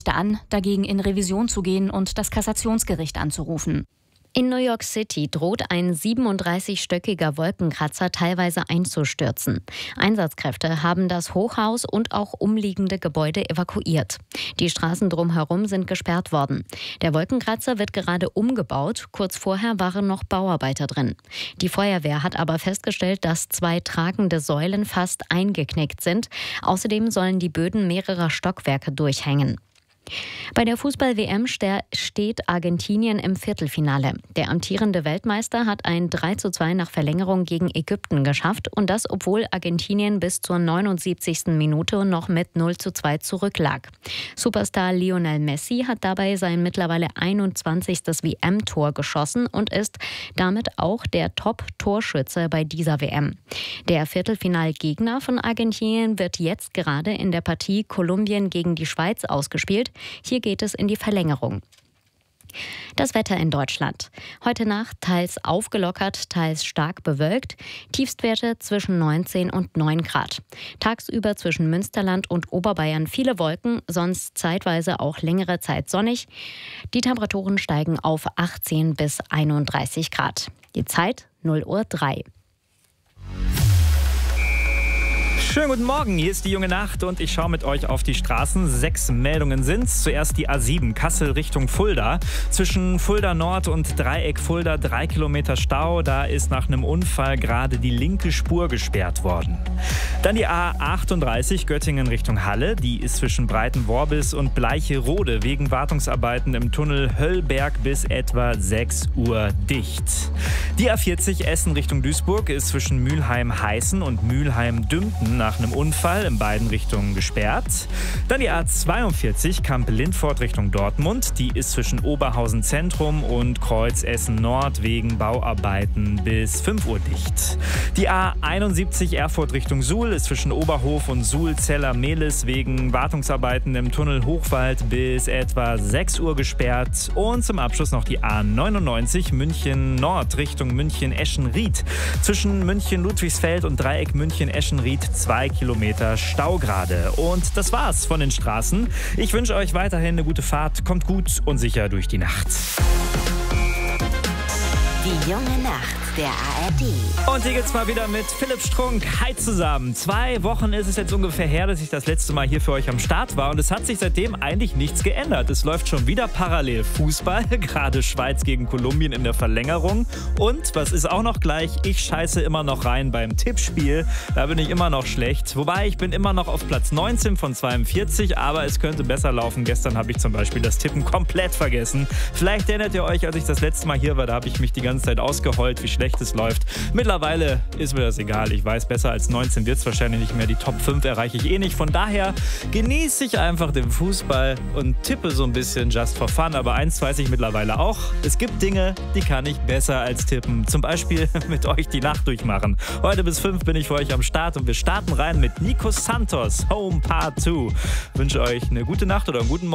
an, dagegen in Revision zu gehen und das Kassationsgericht anzurufen. In New York City droht ein 37-stöckiger Wolkenkratzer teilweise einzustürzen. Einsatzkräfte haben das Hochhaus und auch umliegende Gebäude evakuiert. Die Straßen drumherum sind gesperrt worden. Der Wolkenkratzer wird gerade umgebaut. Kurz vorher waren noch Bauarbeiter drin. Die Feuerwehr hat aber festgestellt, dass 2 tragende Säulen fast eingeknickt sind. Außerdem sollen die Böden mehrerer Stockwerke durchhängen. Bei der Fußball-WM steht Argentinien im Viertelfinale. Der amtierende Weltmeister hat ein 3:2 nach Verlängerung gegen Ägypten geschafft und das, obwohl Argentinien bis zur 79. Minute noch mit 0:2 zurücklag. Superstar Lionel Messi hat dabei sein mittlerweile 21. WM-Tor geschossen und ist damit auch der Top-Torschütze bei dieser WM. Der Viertelfinalgegner von Argentinien wird jetzt gerade in der Partie Kolumbien gegen die Schweiz ausgespielt. Hier geht es in die Verlängerung. Das Wetter in Deutschland. Heute Nacht teils aufgelockert, teils stark bewölkt. Tiefstwerte zwischen 19 und 9 Grad. Tagsüber zwischen Münsterland und Oberbayern viele Wolken, sonst zeitweise auch längere Zeit sonnig. Die Temperaturen steigen auf 18 bis 31 Grad. Die Zeit 0:03 Uhr. Schönen guten Morgen, hier ist die junge Nacht und ich schaue mit euch auf die Straßen. 6 Meldungen sind's. Zuerst die A7, Kassel Richtung Fulda. Zwischen Fulda Nord und Dreieck Fulda 3 Kilometer Stau. Da ist nach einem Unfall gerade die linke Spur gesperrt worden. Dann die A38 Göttingen Richtung Halle. Die ist zwischen Breitenworbis und Bleicherode wegen Wartungsarbeiten im Tunnel Höllberg bis etwa 6 Uhr dicht. Die A40 Essen Richtung Duisburg ist zwischen Mülheim-Heißen und Mülheim-Dümpten nach einem Unfall in beiden Richtungen gesperrt. Dann die A42 Kamp-Lindfort Richtung Dortmund. Die ist zwischen Oberhausen Zentrum und Kreuz Essen Nord wegen Bauarbeiten bis 5 Uhr dicht. Die A71 Erfurt Richtung Suhl ist zwischen Oberhof und Suhl-Zeller-Mehlis wegen Wartungsarbeiten im Tunnel Hochwald bis etwa 6 Uhr gesperrt. Und zum Abschluss noch die A99 München Nord Richtung München-Eschenried. Zwischen München-Ludwigsfeld und Dreieck München-Eschenried 2 Kilometer Stau gerade. Und das war's von den Straßen. Ich wünsche euch weiterhin eine gute Fahrt. Kommt gut und sicher durch die Nacht. Die junge Nacht der ARD. Und hier geht's mal wieder mit Philipp Strunk. Hi zusammen. 2 Wochen ist es jetzt ungefähr her, dass ich das letzte Mal hier für euch am Start war. Und es hat sich seitdem eigentlich nichts geändert. Es läuft schon wieder parallel Fußball. Gerade Schweiz gegen Kolumbien in der Verlängerung. Und, was ist auch noch gleich, ich scheiße immer noch rein beim Tippspiel. Da bin ich immer noch schlecht. Wobei, ich bin immer noch auf Platz 19 von 42. Aber es könnte besser laufen. Gestern habe ich zum Beispiel das Tippen komplett vergessen. Vielleicht erinnert ihr euch, als ich das letzte Mal hier war, da habe ich mich die ganze Zeit ausgeheult, wie schlecht es läuft. Mittlerweile ist mir das egal. Ich weiß, besser als 19 wird es wahrscheinlich nicht mehr. Die Top 5 erreiche ich eh nicht. Von daher genieße ich einfach den Fußball und tippe so ein bisschen just for fun. Aber eins weiß ich mittlerweile auch. Es gibt Dinge, die kann ich besser als tippen. Zum Beispiel mit euch die Nacht durchmachen. Heute bis 5 bin ich für euch am Start und wir starten rein mit Nico Santos, Home Part 2. Ich wünsche euch eine gute Nacht oder einen guten Morgen.